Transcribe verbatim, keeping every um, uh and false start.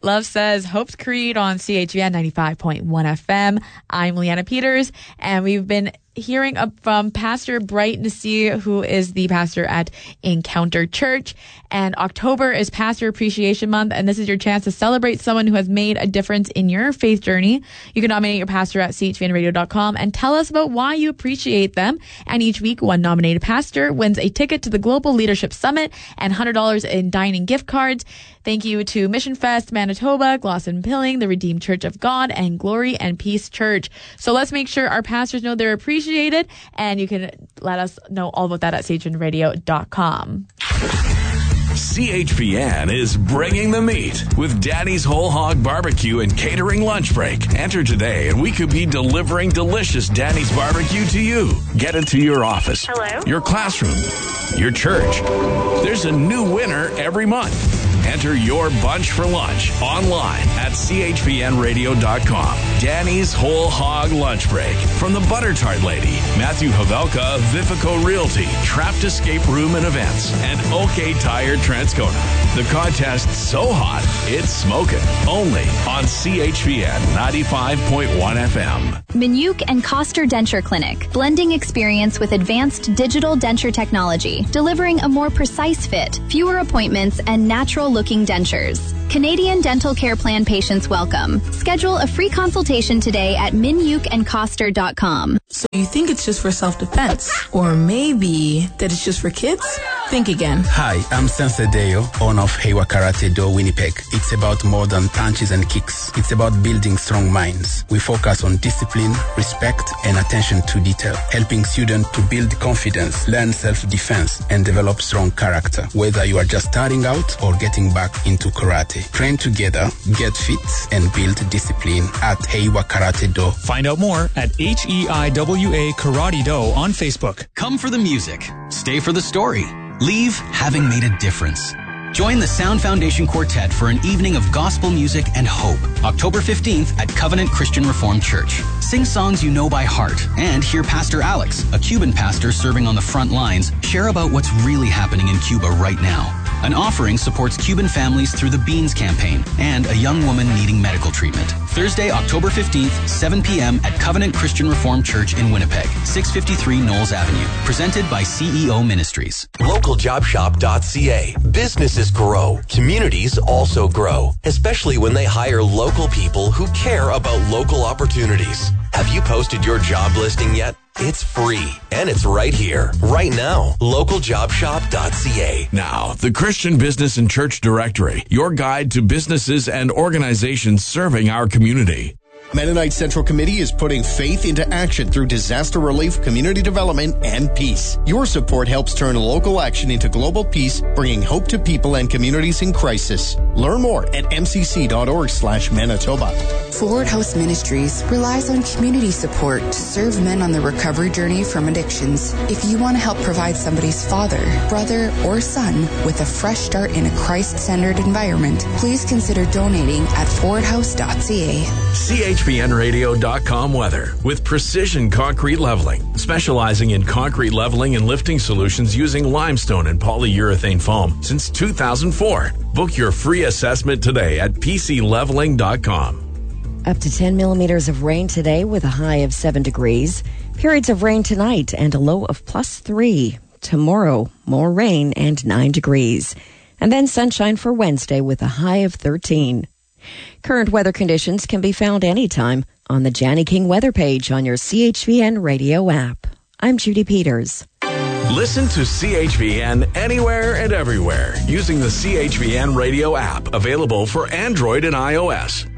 Love Says Hope's Creed on C H V N ninety-five point one F M. I'm Leanna Peters, and we've been hearing up from Pastor Bright Nasir, who is the pastor at Encounter Church. And October is Pastor Appreciation Month, and this is your chance to celebrate someone who has made a difference in your faith journey. You can nominate your pastor at C H V N radio dot com and tell us about why you appreciate them. And each week, one nominated pastor wins a ticket to the Global Leadership Summit and one hundred dollars in dining gift cards. Thank you to Mission Fest Manitoba, Glosson Pilling, the Redeemed Church of God, and Glory and Peace Church. So let's make sure our pastors know they're appreciated, and you can let us know all about that at C H V N radio dot com. C H P N is bringing the meat with Danny's Whole Hog Barbecue and Catering Lunch Break. Enter today and we could be delivering delicious Danny's Barbecue to you. Get it to your office, Hello? your classroom, your church. There's a new winner every month. Enter your bunch for lunch online at C H P N radio dot com. Danny's Whole Hog Lunch Break from the Butter Tart Lady, Matthew Havelka of Vifico Realty, Trapped Escape Room and Events, and OK Tire Transcona. The contest's so hot, it's smoking. Only on C H P N ninety-five point one F M. Minuk and Coster Denture Clinic, blending experience with advanced digital denture technology, delivering a more precise fit, fewer appointments, and natural-looking dentures. Canadian Dental Care Plan patients welcome. Schedule a free consultation today at minuk and coster dot com. So you think it's just for self-defense, or maybe that it's just for kids? Think again. Hi, I'm Sensei Deo, owner of Heiwa Karate Do Winnipeg. It's about more than punches and kicks. It's about building strong minds. We focus on discipline, respect, and attention to detail, helping students to build confidence, learn self-defense, and develop strong character. Whether you are just starting out or getting back into karate, train together, get fit, and build discipline at Heiwa Karate Do. Find out more at H E I W A Karate Do on Facebook. Come for the music. Stay for the story. Leave having made a difference. Join the Sound Foundation Quartet for an evening of gospel music and hope, October fifteenth at Covenant Christian Reformed Church. Sing songs you know by heart and hear Pastor Alex, a Cuban pastor serving on the front lines, share about what's really happening in Cuba right now. An offering supports Cuban families through the Beans campaign and a young woman needing medical treatment. Thursday, October fifteenth, seven p.m. at Covenant Christian Reformed Church in Winnipeg, six fifty-three Knowles Avenue. Presented by C E O Ministries. local job shop dot c a. Businesses grow. Communities also grow, especially when they hire local people who care about local opportunities. Have you posted your job listing yet? It's free, and it's right here, right now. local job shop dot c a. Now, the Christian Business and Church Directory, your guide to businesses and organizations serving our community. Mennonite Central Committee is putting faith into action through disaster relief, community development, and peace. Your support helps turn local action into global peace, bringing hope to people and communities in crisis. Learn more at m c c dot org slash Manitoba. Forward House Ministries relies on community support to serve men on the recovery journey from addictions. If you want to help provide somebody's father, brother, or son with a fresh start in a Christ-centered environment, please consider donating at forward house dot c a. C H P N radio dot com weather with Precision Concrete Leveling, specializing in concrete leveling and lifting solutions using limestone and polyurethane foam since two thousand four. Book your free assessment today at p c leveling dot com. Up to ten millimeters of rain today with a high of seven degrees. Periods of rain tonight and a low of plus three. Tomorrow, more rain and nine degrees. And then sunshine for Wednesday with a high of thirteen. Current weather conditions can be found anytime on the Janny King weather page on your C H V N radio app. I'm Judy Peters. Listen to C H V N anywhere and everywhere using the C H V N radio app, available for Android and iOS.